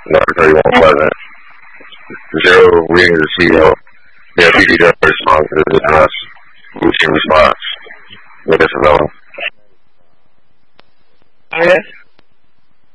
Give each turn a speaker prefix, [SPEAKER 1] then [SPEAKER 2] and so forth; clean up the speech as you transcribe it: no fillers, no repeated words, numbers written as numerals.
[SPEAKER 1] Number 31 Pleasant. 0 reading the CEO. Yeah, PDW response to this address. Routine response. With this alone.